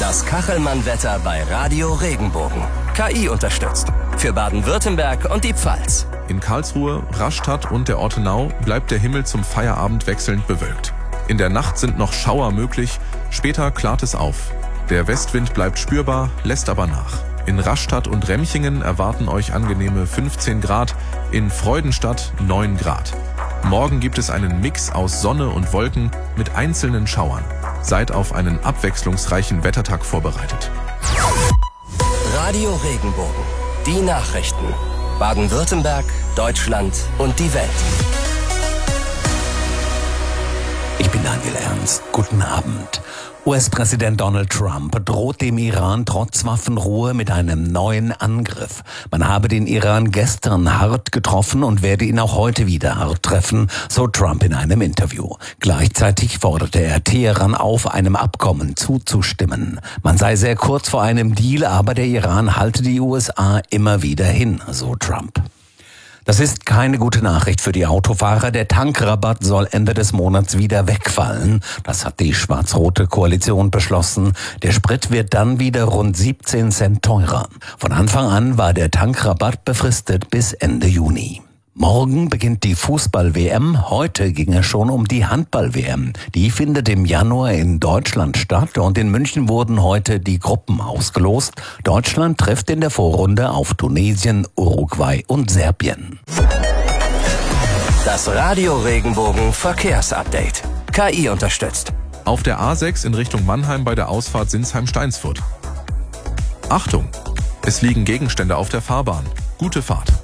Das Kachelmann-Wetter bei Radio Regenbogen. KI unterstützt. Für Baden-Württemberg und die Pfalz. In Karlsruhe, Rastatt und der Ortenau bleibt der Himmel zum Feierabend wechselnd bewölkt. In der Nacht sind noch Schauer möglich, später klart es auf. Der Westwind bleibt spürbar, lässt aber nach. In Rastatt und Remchingen erwarten euch angenehme 15 Grad, in Freudenstadt 9 Grad. Morgen gibt es einen Mix aus Sonne und Wolken mit einzelnen Schauern. Seid auf einen abwechslungsreichen Wettertag vorbereitet. Radio Regenbogen. Die Nachrichten. Baden-Württemberg, Deutschland und die Welt. Ich bin Daniel Ernst. Guten Abend. US-Präsident Donald Trump droht dem Iran trotz Waffenruhe mit einem neuen Angriff. Man habe den Iran gestern hart getroffen und werde ihn auch heute wieder hart treffen, so Trump in einem Interview. Gleichzeitig forderte er Teheran auf, einem Abkommen zuzustimmen. Man sei sehr kurz vor einem Deal, aber der Iran halte die USA immer wieder hin, so Trump. Das ist keine gute Nachricht für die Autofahrer. Der Tankrabatt soll Ende des Monats wieder wegfallen. Das hat die schwarz-rote Koalition beschlossen. Der Sprit wird dann wieder rund 17 Cent teurer. Von Anfang an war der Tankrabatt befristet bis Ende Juni. Morgen beginnt die Fußball-WM. Heute ging es schon um die Handball-WM. Die findet im Januar in Deutschland statt und in München wurden heute die Gruppen ausgelost. Deutschland trifft in der Vorrunde auf Tunesien, Uruguay und Serbien. Das Radio Regenbogen Verkehrsupdate. KI unterstützt. Auf der A6 in Richtung Mannheim bei der Ausfahrt Sinsheim-Steinsfurt. Achtung! Es liegen Gegenstände auf der Fahrbahn. Gute Fahrt.